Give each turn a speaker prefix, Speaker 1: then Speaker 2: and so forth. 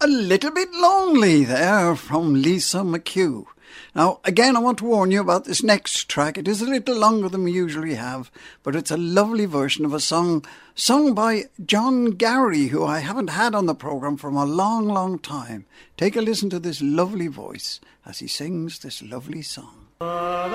Speaker 1: A Little Bit Lonely there from Lisa McHugh. Now, again, I want to warn you about this next track. It is a little longer than we usually have, but it's a lovely version of a song sung by John Gary, who I haven't had on the programme for a long, long time. Take a listen to this lovely voice as he sings this lovely song.